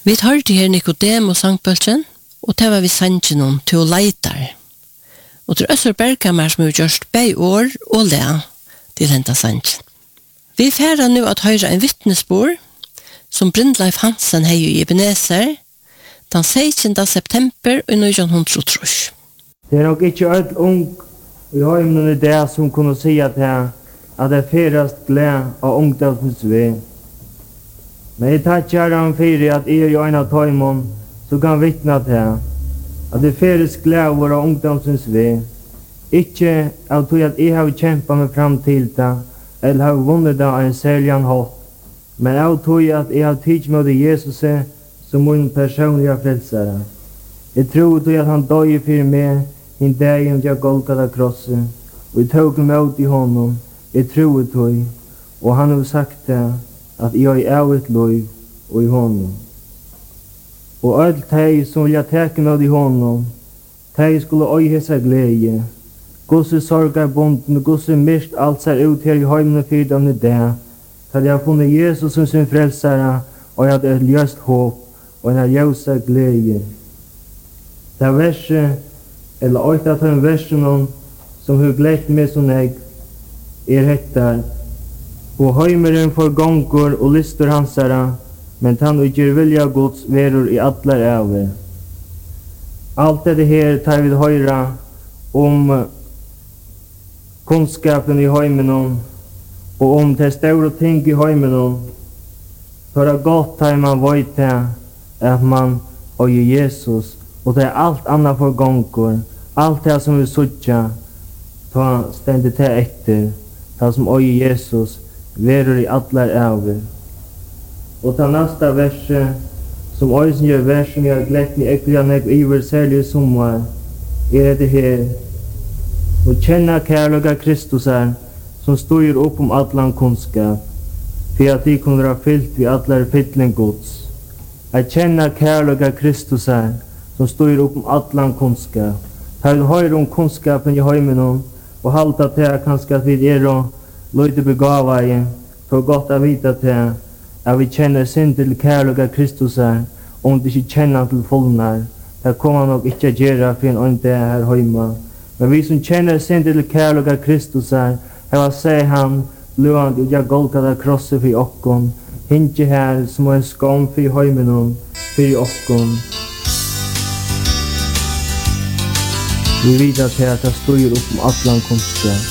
Vi hørte her Nicodemus sangbølgen, og det var vi sangen om til leitar. Og til Øssur Berghammer som har gjort bei år og le til henta sangen. Vi færer nu at høyre en vittnesbord som Brindleif Hansen hei i Ebenezer den 16. september i 1903. Det nok ikke alt ung i heimen i det som kunne si at det ferast gled av ungdomsens vei. Men jeg takkjer han fyrir at jeg er en av tøymon som kan vittna til at det ferast gled av våra ungdomsens vei. Ikke av tog at jeg har kjempet meg fram til det, eller har vunnet det av en særlig hånd, men av tog at jeg har tidsk med Jesus som min personlige frelsere. Jeg tror tog at han døg for meg en dag jeg Golgata krosset, og jeg tog imot i honom. Jeg tror tog, og han har sagt det, at jeg er av et liv og i honom. Og alt de som vil jeg teke med i honom, de skulle øye seg glede. Gosse sorgar bonden, gosse mist alt ser ut her i heimene fyrdene der. Så jeg har funnet Jesus som sin frelsere, og jeg hadde et løst håp, og en ljøse glede. Det verset, eller øyne av den versen som har gledt meg som jeg, hettar. Og heimeren for gonger og lister hansara, men han ikke vilja Guds verur i atler æve. Alt det her tar vi høyra om kunnskapen i heimenon, og om det store ting i heimenon, for det godt har man veit til at man og Jesus, og det alt annet for gonger, alt det som vi sutja, ta stendig til etter, ta som og Jesus, verur i atler æver. Og ta næsta verset, som øysen gjør versen jeg har glett meg ekkert nek iver særlig sommar, det her, og kjenna kærlega Kristus som styr opp om atlan kunnskap, for at de kunne ha fyllt vi atler fytling gods. At kjenna kærlega Kristus som styr opp om atlan kunnskap. Ta vi høyre om kunnskapen i heimenom, og halta til kanskje at vi og løyde begavai, for godt å vite til at vi kjenner sin til kærlega Kristus om de ikke kjenner til fullnar. Det kommer nok ikke gjøre for en dag her heima. Men vi som kjenner sin til kærlega Kristus her var seg han løand og jeg Golgata krosset for okkon, hinge her som en skam for heimenom for okkon. Vi vidar til at det styr opp om atlan kunnskap.